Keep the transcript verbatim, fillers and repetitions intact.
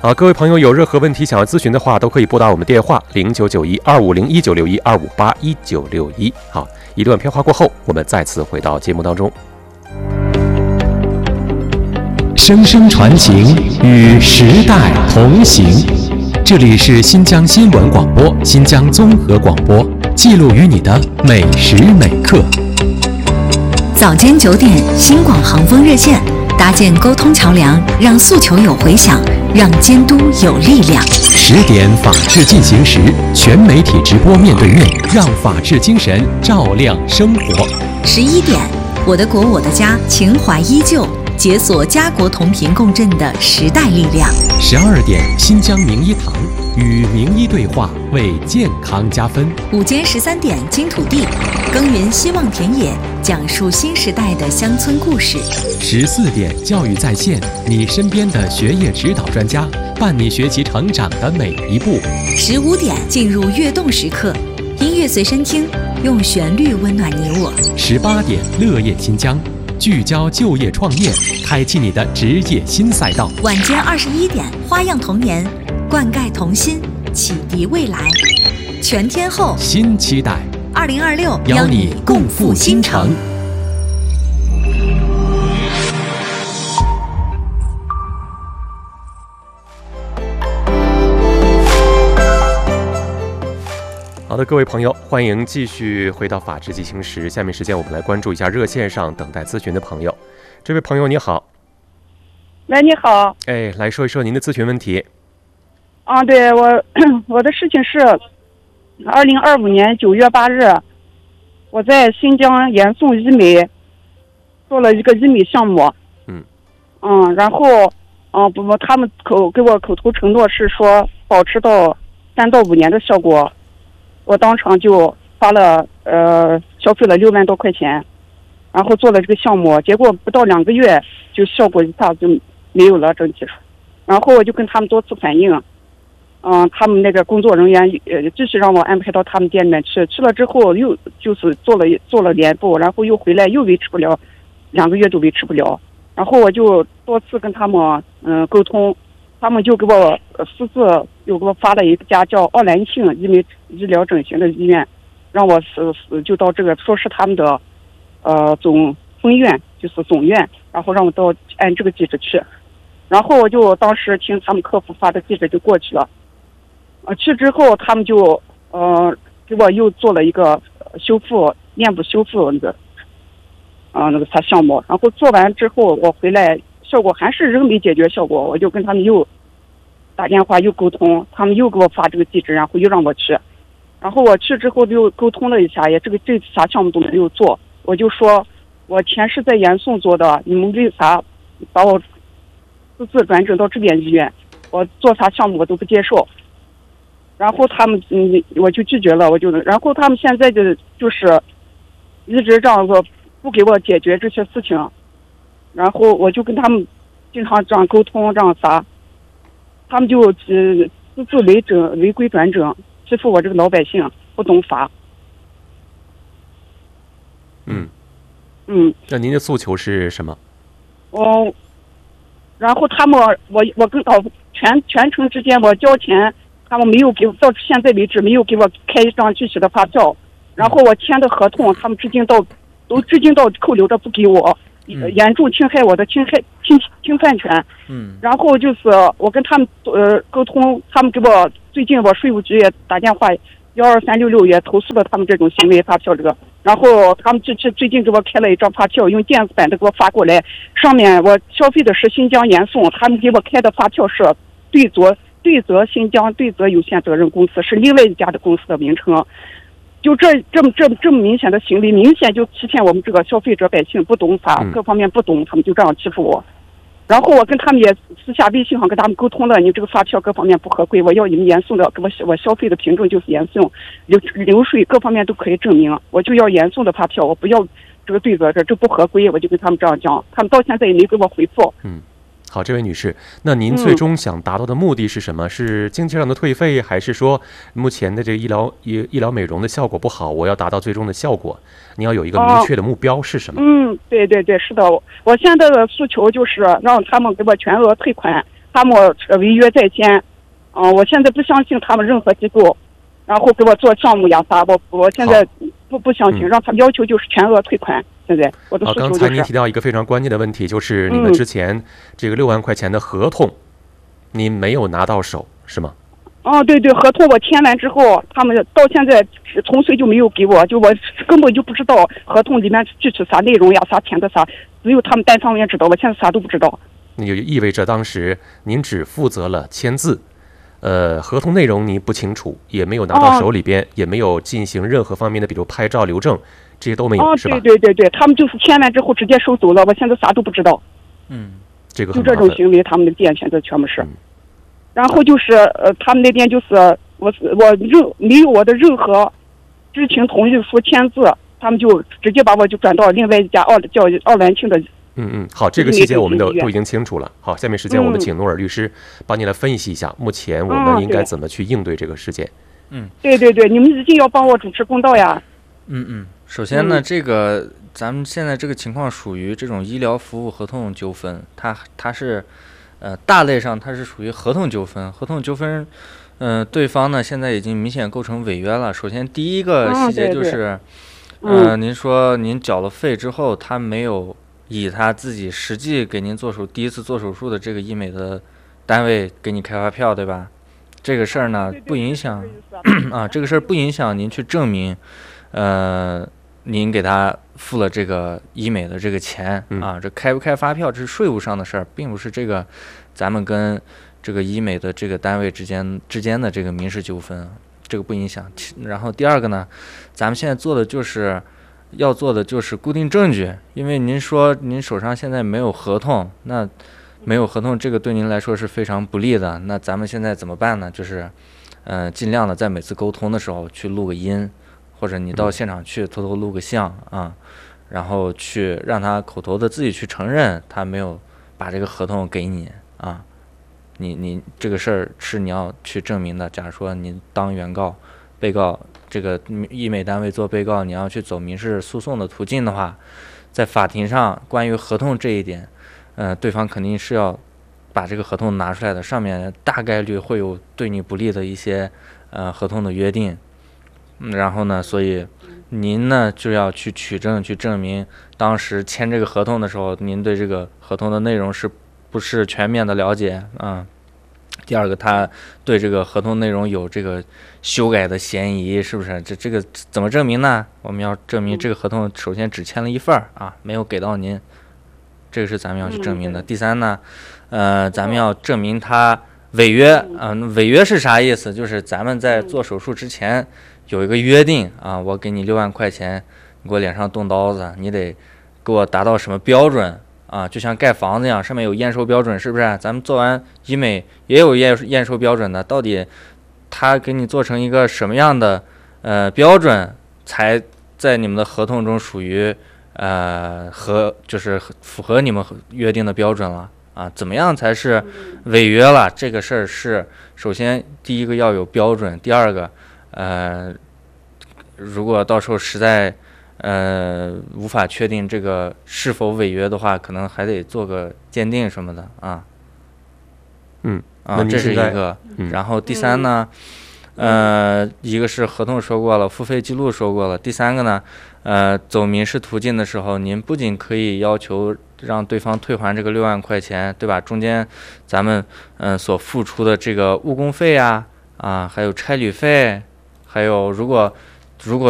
好，各位朋友有任何问题想要咨询的话，都可以拨打我们电话零九九一二五零一九六一二五八一九六一。好，一段片花过后，我们再次回到节目当中。 声声传情，与时代同行。这里是新疆新闻广播、新疆综合广播，记录于你的每时每刻。 早间九点，新广航风热线，搭建沟通桥梁，让诉求有回响，让监督有力量。 十点，法治进行时，全媒体直播面对面，让法治精神照亮生活。 十一点，我的国我的家，情怀依旧，解锁家国同频共振的时代力量。 十二点，新疆名医堂，与名医对话，为健康加分。 午间十三点，金土地，耕耘希望田野，讲述新时代的乡村故事。 十四点，教育在线，你身边的学业指导专家，伴你学习成长的每一步。 十五点，进入跃动时刻，音乐随身听，用旋律温暖你我。 十八点，乐业新疆，聚焦就业创业，开启你的职业新赛道。 晚间二十一点，花样童年，灌溉童心，启迪未来。全天候新期待， 二零二六邀你共赴新城。 好的，各位朋友，欢迎继续回到法治进行时。下面时间我们来关注一下热线上等待咨询的朋友。这位朋友你好。 喂，你好。 哎，来说一说您的咨询问题。 啊，对，我我的事情是二零二五年九月八日，我在新疆延送医美做了一个医美项目。 嗯嗯，然后嗯不不，他们口给我口头承诺是说保持到三到五年的效果。我当场就花了呃消费了六万多块钱，然后做了这个项目，结果不到两个月就效果一下子就没有了整体。然后我就跟他们多次反映，嗯，他们那个工作人员呃继续让我安排到他们店里面去，去了之后又就是做了做了脸部，然后又回来又维持不了，两个月都维持不了。然后我就多次跟他们嗯、呃、沟通。他们就给我私自又给我发了一家叫奥兰信医美医疗整形的医院，让我是是就到这个说是他们的呃总分院，就是总院，然后让我到按这个地址去。然后我就当时听他们客服发的地址就过去了。呃，去之后他们就呃给我又做了一个修复面部修复那个啊、呃、那个啥项目，然后做完之后我回来。效果还是仍没解决效果，我就跟他们又打电话又沟通，他们又给我发这个地址，然后又让我去。然后我去之后又沟通了一下，也这个这次啥项目都没有做，我就说我钱是在延送做的，你们为啥把我私自转诊到这边医院？我做啥项目我都不接受。然后他们嗯我就拒绝了，我就然后他们现在就就是一直这样子不给我解决这些事情。然后我就跟他们经常这样沟通，这样啥，他们就呃私自违整、违规转诊，欺负我这个老百姓，不懂法。 嗯嗯。 那您的诉求是什么？ 我，然后他们，我我跟到全全程之间我交钱，他们没有给，到现在为止没有给我开一张具体的发票，然后我签的合同，他们至今到都至今到扣留着不给我。嗯、严重侵害我的侵害侵侵犯权， 嗯， 然后就是我跟他们呃沟通，他们给我最近我税务局也打电话，幺二三六六也投诉了他们这种行为发票这个，然后他们这这最近给我开了一张发票，用电子版的给我发过来，上面我消费的是新疆延送，他们给我开的发票是对泽对泽新疆对泽有限责任公司，是另外一家的公司的名称。就这这么这么这么明显的行为，明显就欺骗我们这个消费者百姓，不懂法，各方面不懂，他们就这样欺负我。然后我跟他们也私下微信上跟他们沟通了，你这个发票各方面不合规，我要你们延送的，给我我消费的凭证就是延送，流流水各方面都可以证明，我就要延送的发票，我不要这个对折这这不合规，我就跟他们这样讲，他们到现在也没给我回复。 嗯。好，这位女士，那您最终想达到的目的是什么？嗯、是经济上的退费，还是说目前的这个医疗医医疗美容的效果不好，我要达到最终的效果？你要有一个明确的目标是什么？ 哦、嗯，对对对，是的，我现在的诉求就是让他们给我全额退款， 他们呃违约在先，嗯、呃，我现在不相信他们任何机构，然后给我做项目呀啥，我我现在不不相信， 嗯、 让他要求就是全额退款。现在我的诉求就是。 啊，刚才您提到一个非常关键的问题，就是你们之前这个六万块钱的合同，嗯、您没有拿到手，是吗？ 哦，对对，合同我签完之后，他们到现在从随就没有给我，就我根本就不知道合同里面具体啥内容呀，啥填的啥，只有他们单方面知道，我现在啥都不知道。 那就意味着当时您只负责了签字，呃，合同内容你不清楚，也没有拿到手里边，哦、也没有进行任何方面的，比如拍照留证，这些都没有， 哦、 是吧？ 对对对对，他们就是签完之后直接收走了，我现在啥都不知道。 嗯，这个就这种行为，他们的店现在全部是。 嗯、 然后就是呃，他们那边就是我我任没有我的任何知情同意书签字，他们就直接把我就转到另外一家奥叫奥兰庆的。 嗯嗯，好，这个细节我们都都已经清楚了。好，下面时间我们请努尔律师帮您来分析一下，目前我们应该怎么去应对这个事件。 嗯， 对对对，你们一定要帮我主持公道呀。 嗯嗯，首先呢，嗯、这个咱们现在这个情况属于这种医疗服务合同纠纷，它它是呃大类上它是属于合同纠纷，合同纠纷，嗯、呃，对方呢现在已经明显构成违约了。首先第一个细节就是，嗯、哦呃，您说您缴了费之后，他没有以他自己实际给您做手第一次做手术的这个医美的单位给你开发票，对吧？这个事儿呢不影响啊，这个事儿不影响您去证明，呃，您给他付了这个医美的这个钱啊，这开不开发票这是税务上的事儿，并不是这个咱们跟这个医美的这个单位之间之间的这个民事纠纷，这个不影响。然后第二个呢，咱们现在做的就是。要做的就是固定证据，因为您说您手上现在没有合同，那没有合同这个对您来说是非常不利的。那咱们现在怎么办呢？就是，呃，尽量的在每次沟通的时候去录个音，或者你到现场去偷偷录个像啊，然后去让他口头的自己去承认他没有把这个合同给你啊，你你这个事儿是你要去证明的。假如说您当原告、被告。这个医美单位做被告，你要去走民事诉讼的途径的话，在法庭上关于合同这一点，呃，对方肯定是要把这个合同拿出来的，上面大概率会有对你不利的一些呃合同的约定，嗯，然后呢，所以您呢就要去取证，去证明当时签这个合同的时候，您对这个合同的内容是不是全面的了解啊？第二个，他对这个合同内容有这个修改的嫌疑，是不是？这这个怎么证明呢？我们要证明这个合同首先只签了一份儿啊，没有给到您，这个是咱们要去证明的。第三呢，呃，咱们要证明他违约啊、呃，违约是啥意思？就是咱们在做手术之前有一个约定啊，我给你六万块钱，你给我脸上动刀子，你得给我达到什么标准？啊，就像盖房子一样，上面有验收标准，是不是？咱们做完医美也有验验收标准的，到底他给你做成一个什么样的呃标准，才在你们的合同中属于呃和就是符合你们约定的标准了啊？怎么样才是违约了？这个事儿是首先第一个要有标准，第二个呃，如果到时候实在呃，无法确定这个是否违约的话，可能还得做个鉴定什么的啊。 嗯， 啊，这是一个。 嗯、 然后第三呢，呃，一个是合同说过了，付费记录说过了。第三个呢，呃，走民事途径的时候，您不仅可以要求让对方退还这个六万块钱，对吧？中间咱们嗯、呃、所付出的这个误工费啊，啊，还有差旅费，还有如果如果